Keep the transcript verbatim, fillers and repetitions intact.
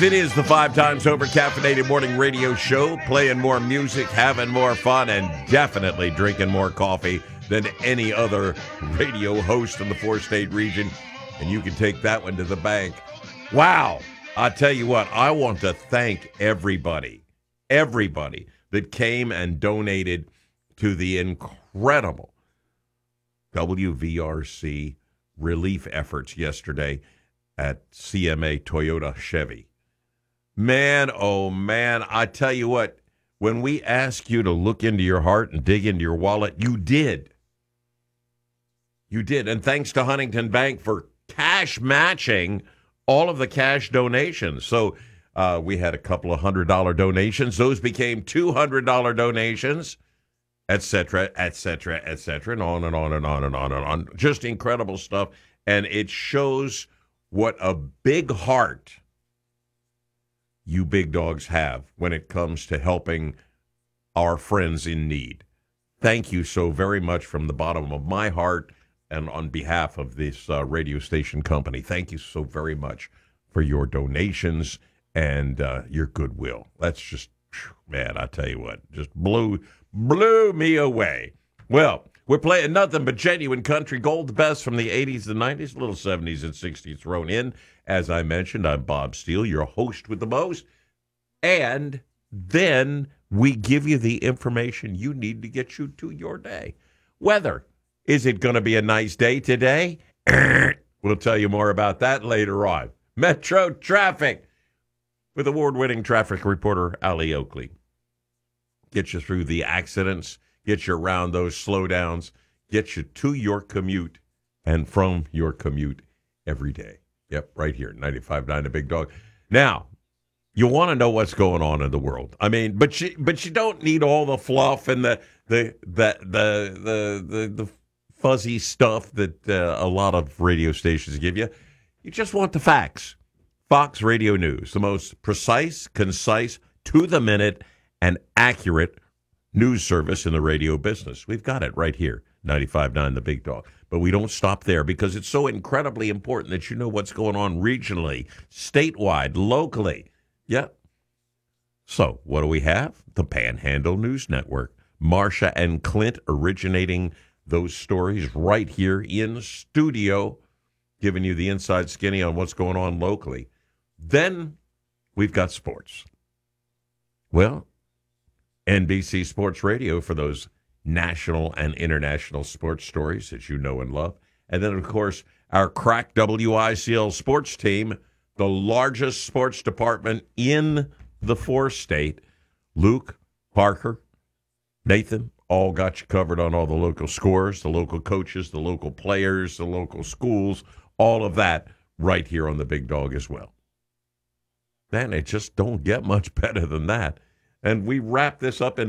folks, it is the five times over caffeinated morning radio show, playing more music, having more fun, and definitely drinking more coffee than any other radio host in the four-state region. And you can take that one to the bank. Wow. I tell you what, I want to thank everybody, everybody that came and donated to the incredible W V R C relief efforts yesterday at C M A Toyota Chevy. Man, oh man, I tell you what, when we ask you to look into your heart and dig into your wallet, you did. You did. And thanks to Huntington Bank for cash matching all of the cash donations. So uh, we had a couple of hundred dollar donations. Those became two hundred dollar donations, et cetera, et cetera, et cetera, and on and on and on and on and on. Just incredible stuff. And it shows what a big heart you big dogs have when it comes to helping our friends in need. Thank you so very much from the bottom of my heart and on behalf of this uh, radio station company. Thank you so very much for your donations and uh, your goodwill. That's just, man, I tell you what, just blew, blew me away. Well, we're playing nothing but genuine country gold, the best from the eighties and nineties, a little seventies and sixties thrown in. As I mentioned, I'm Bob Steele, your host with the most. And then we give you the information you need to get you to your day. Weather. Is it going to be a nice day today? We'll tell you more about that later on. Metro traffic with award-winning traffic reporter Ali Oakley. Get you through the accidents, get you around those slowdowns, get you to your commute and from your commute every day. Yep, right here, ninety-five point nine The Big Dog. Now, you want to know what's going on in the world. I mean, but you but you don't need all the fluff and the the the the the the, the fuzzy stuff that uh, a lot of radio stations give you. You just want the facts. Fox Radio News, the most precise, concise, to the minute, and accurate news service in the radio business. We've got it right here, ninety-five point nine The Big Dog. But we don't stop there because it's so incredibly important that you know what's going on regionally, statewide, locally. Yep. So what do we have? The Panhandle News Network. Marcia and Clint originating those stories right here in studio, giving you the inside skinny on what's going on locally. Then we've got sports. Well, N B C Sports Radio for those national and international sports stories that you know and love. And then, of course, our crack W I C L sports team, the largest sports department in the four-state. Luke, Parker, Nathan, all got you covered on all the local scores, the local coaches, the local players, the local schools, all of that right here on the Big Dog as well. Man, it just don't get much better than that. And we wrap this up in